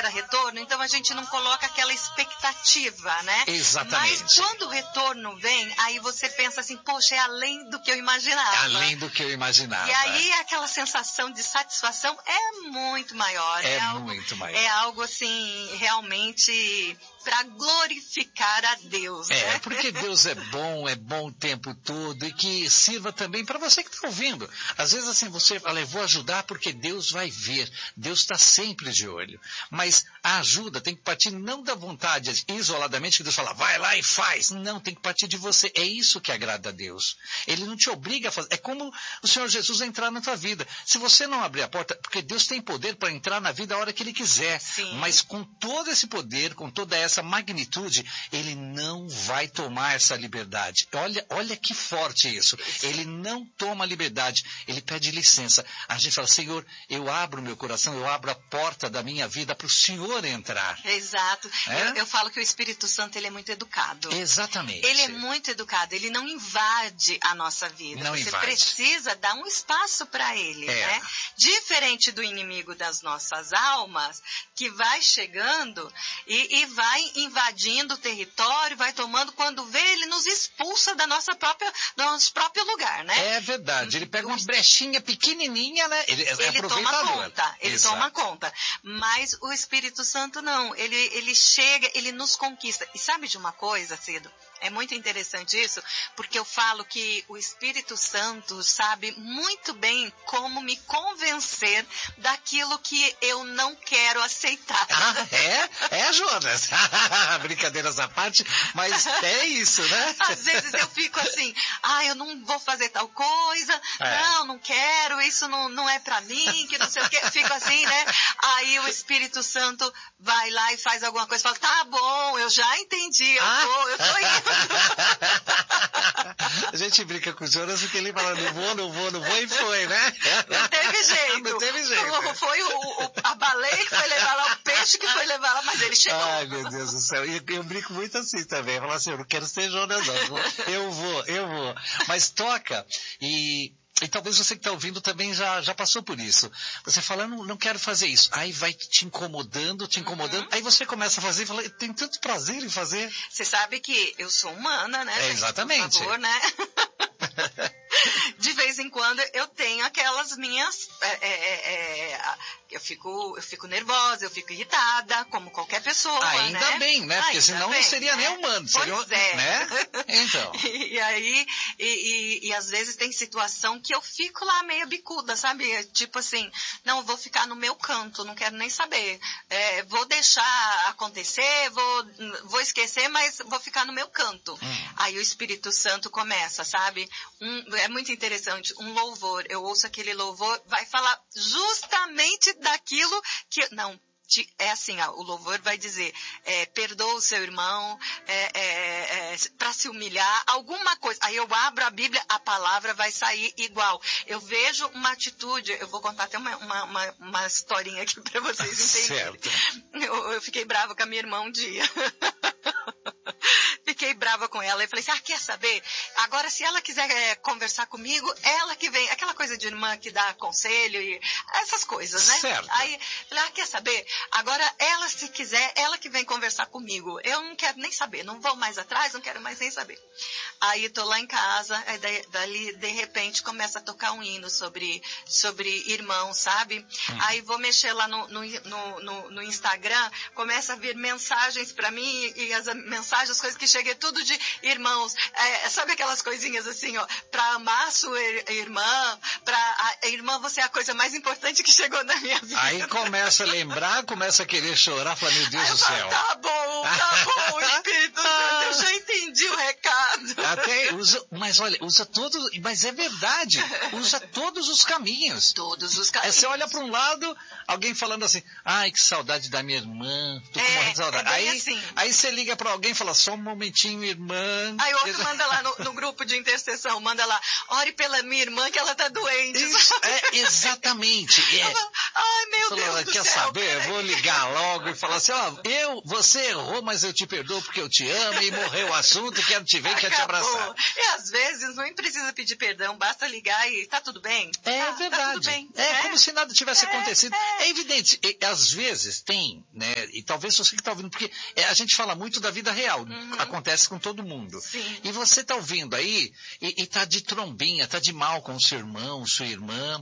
espera retorno, então a gente não coloca aquela expectativa, né? Exatamente. Mas quando o retorno vem, aí você pensa assim, poxa, é além do que eu imaginava. Além do que eu imaginava. E aí aquela sensação de satisfação é muito maior. Muito maior. É algo assim, realmente para glorificar a Deus. Né? Porque Deus é bom o tempo todo e que sirva também para você que está ouvindo. Às vezes assim, você fala, eu vou ajudar porque Deus vai ver. Deus está sempre de olho. Mas a ajuda tem que partir não da vontade isoladamente, que Deus fala, vai lá e faz. Não, tem que partir de você. É isso que agrada a Deus. Ele não te obriga a fazer. É como o Senhor Jesus entrar na tua vida. Se você não abrir a porta, porque Deus tem poder para entrar na vida a hora que Ele quiser. Sim. Mas com todo esse poder, com toda essa magnitude, Ele não vai tomar essa liberdade. Olha que forte isso. Ele não toma liberdade. Ele pede licença. A gente fala, Senhor, eu abro meu coração, eu abro a porta da minha vida para o Senhor entrar. Exato. Eu falo que o Espírito Santo, ele é muito educado. Exatamente. Ele é muito educado. Ele não invade a nossa vida. Você precisa dar um espaço para ele, né? Diferente do inimigo das nossas almas, que vai chegando e vai invadindo o território, vai tomando, quando vê, ele nos expulsa do nosso próprio lugar, né? É verdade. Ele pega uma brechinha pequenininha, né? Ele toma conta. Mas o Espírito Santo não. Ele chega, ele nos conquista. E sabe de uma coisa, Cido? É muito interessante isso, porque eu falo que o Espírito Santo sabe muito bem como me convencer daquilo que eu não quero aceitar. Jonas? Brincadeiras à parte, mas é isso, né? Às vezes eu fico assim, eu não vou fazer tal coisa, não quero, isso não é pra mim, que não sei o quê. Fico assim, né? Aí o Espírito Santo vai lá e faz alguma coisa, fala, tá bom, eu já entendi, eu tô indo. A gente brinca com o Jonas porque ele fala, não vou e foi, né? Não teve jeito. Foi a baleia que foi levar lá, o peixe que foi levar lá, mas ele chegou. Ai, meu Deus do céu. E eu brinco muito assim também. Eu falo assim, eu não quero ser Jonas, não. Eu vou. Mas toca e talvez você que está ouvindo também já passou por isso. Você fala, não quero fazer isso. Aí vai te incomodando. Aí você começa a fazer e fala, tem tanto prazer em fazer. Você sabe que eu sou humana, né? Gente? Exatamente. Por favor, né? De vez em quando eu tenho aquelas minhas... Eu fico nervosa, eu fico irritada, como qualquer pessoa, Ainda bem, né? Porque senão não seria nem humano. Pois né? Então. E aí, e às vezes tem situação que eu fico lá meio bicuda, sabe? Tipo assim, não, eu vou ficar no meu canto, não quero nem saber. Vou deixar acontecer, vou esquecer, mas vou ficar no meu canto. Aí o Espírito Santo começa, sabe? É muito interessante, um louvor, eu ouço aquele louvor, vai falar justamente daquilo que... Não, é assim, o louvor vai dizer, perdoa o seu irmão, para se humilhar, alguma coisa. Aí eu abro a Bíblia, a palavra vai sair igual. Eu vejo uma atitude, eu vou contar até uma historinha aqui para vocês entenderem. Eu fiquei brava com a minha irmã um dia. Fiquei brava com ela e falei assim, quer saber? Agora, se ela quiser conversar comigo, ela que vem. Aquela coisa de irmã que dá conselho e essas coisas, né? Certo. Aí, falei, quer saber? Agora, ela, se quiser, ela que vem conversar comigo. Eu não quero nem saber, não vou mais atrás, não quero mais nem saber. Aí, tô lá em casa, dali, de repente, começa a tocar um hino sobre irmão, sabe? Aí, vou mexer lá no Instagram, começa a vir mensagens pra mim, e as mensagens, as coisas que chegam, tudo de irmãos. Sabe aquelas coisinhas assim, ó, pra amar sua irmã, irmã, você é a coisa mais importante que chegou na minha vida. Aí começa a lembrar, começa a querer chorar, fala, meu Deus do céu. Tá bom, Espírito Santo, eu já entendi o recado. Até mas olha, usa todos, mas é verdade, usa todos os caminhos. Todos os caminhos. Você olha para um lado, alguém falando assim, ai, que saudade da minha irmã, tô com morrendo de saudade. Aí você liga para alguém e fala, só um momentinho, irmã. Aí outro manda lá no grupo de intercessão, manda lá, ore pela minha irmã que ela tá doente. Isso, exatamente. Ai, meu Falou, Deus do quer céu, saber? Eu peraí. vou ligar logo e falar assim, ó, você errou, mas eu te perdoo porque eu te amo e morreu o assunto, quero te ver e quero te abraçar. E às vezes nem precisa pedir perdão, basta ligar e tá tudo bem? É Tá verdade. tudo bem. Como se nada tivesse acontecido. É evidente, às vezes tem, né, e talvez você que está ouvindo, porque a gente fala muito da vida real, acontece com todo mundo. Sim. E você está ouvindo aí e tá de trombinha, tá de mal com o seu irmão, sua irmã,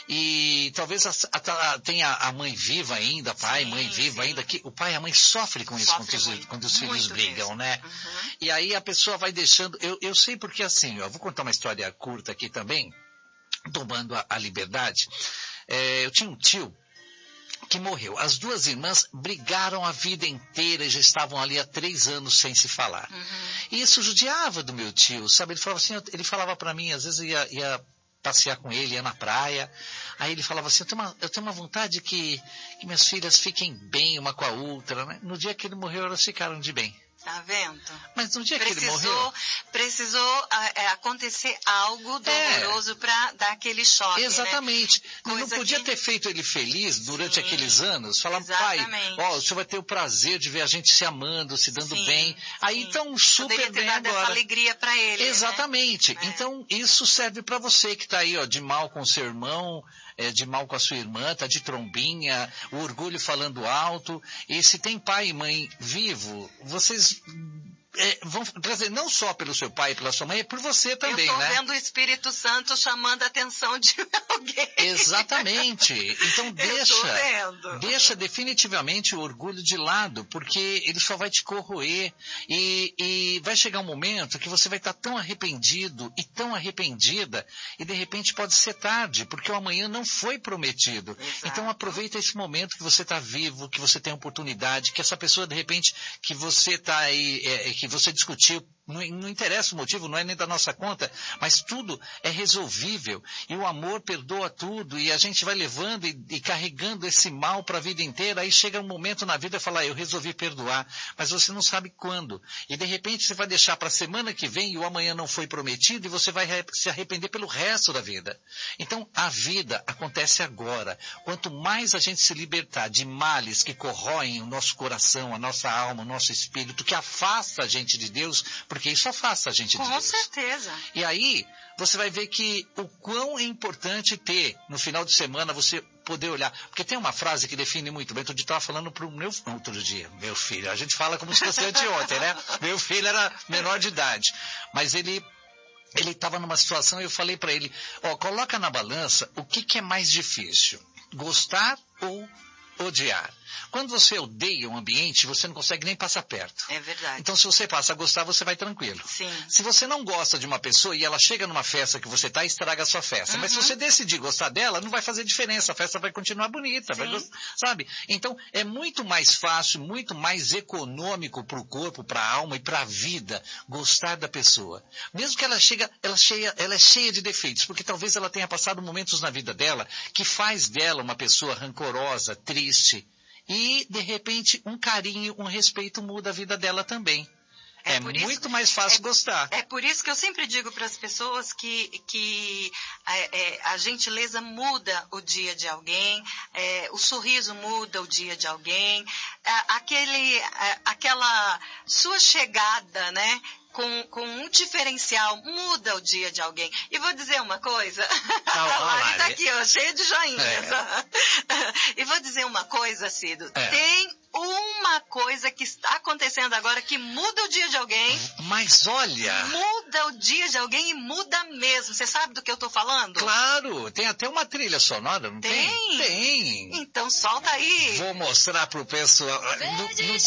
e talvez tenha a mãe viva ainda, pai, mãe viva ainda, que o pai e a mãe sofrem com isso quando os filhos brigam, mesmo. né? E aí a pessoa vai deixando, eu sei porque assim, eu vou contar uma história curta aqui também, tomando a liberdade. Eu tinha um tio que morreu. As duas irmãs brigaram a vida inteira e já estavam ali há 3 anos sem se falar. E isso judiava do meu tio, sabe? Ele falava assim, ele falava para mim, às vezes eu ia passear com ele, ia na praia, aí ele falava assim, eu tenho uma vontade que minhas filhas fiquem bem uma com a outra, né? No dia que ele morreu, elas ficaram de bem. Tá vendo? Mas no dia que ele morreu... Precisou acontecer algo doloroso para dar aquele choque, exatamente. Né? Não podia ter feito ele feliz durante aqueles anos. Falar, exatamente. pai, o senhor vai ter o prazer de ver a gente se amando, se dando bem. Aí então super poderia ter bem dado agora. essa alegria para ele. Exatamente. Né? Então isso serve para você que está aí, ó, de mal com seu irmão, de mal com a sua irmã, tá de trombinha, o orgulho falando alto. E se tem pai e mãe vivo, vocês vão trazer não só pelo seu pai e pela sua mãe, é por você também, né? Eu né? tô vendo o Espírito Santo chamando a atenção de alguém. Exatamente. Então deixa definitivamente o orgulho de lado, porque ele só vai te corroer e vai chegar um momento que você vai estar tão arrependido e tão arrependida e de repente pode ser tarde, porque o amanhã não foi prometido. Exato. Então aproveita esse momento que você está vivo, que você tem a oportunidade, que essa pessoa de repente que você está aí, que você discutiu, não interessa o motivo, não é nem da nossa conta, mas tudo é resolvível e o amor perdoa tudo e a gente vai levando e carregando esse mal para a vida inteira, aí chega um momento na vida e fala, eu resolvi perdoar, mas você não sabe quando, e de repente você vai deixar para a semana que vem e o amanhã não foi prometido e você vai se arrepender pelo resto da vida. Então a vida acontece agora. Quanto mais a gente se libertar de males que corroem o nosso coração, a nossa alma, o nosso espírito, que afasta a gente de Deus, porque isso afasta a gente de Deus. Com certeza. E aí, você vai ver que o quão é importante ter, no final de semana, você poder olhar. Porque tem uma frase que define muito bem. Outro dia eu estava falando para o meu filho. A gente fala como se fosse anteontem, né? Meu filho era menor de idade. Mas ele estava numa situação e eu falei para ele, coloca na balança o que é mais difícil, gostar ou odiar. Quando você odeia um ambiente, você não consegue nem passar perto. É verdade. Então, se você passa a gostar, você vai tranquilo. Sim. Se você não gosta de uma pessoa e ela chega numa festa que você está, estraga a sua festa. Mas se você decidir gostar dela, não vai fazer diferença. A festa vai continuar bonita. Sabe? Então, é muito mais fácil, muito mais econômico para o corpo, para a alma e para a vida gostar da pessoa. Mesmo que ela é cheia de defeitos, porque talvez ela tenha passado momentos na vida dela que faz dela uma pessoa rancorosa, triste. E, de repente, um carinho, um respeito muda a vida dela também. É muito mais fácil gostar. É por isso que eu sempre digo para as pessoas que a gentileza muda o dia de alguém, o sorriso muda o dia de alguém, aquela sua chegada, né? Com um diferencial, muda o dia de alguém. E vou dizer uma coisa, a Lari tá aqui, ó, cheia de joinhas. E vou dizer uma coisa, Cido, tem uma coisa que está acontecendo agora que muda o dia de alguém. Mas olha... Muda o dia de alguém e muda mesmo. Você sabe do que eu tô falando? Claro, tem até uma trilha sonora, não tem? Tem. Então solta aí. Vou mostrar pro pessoal...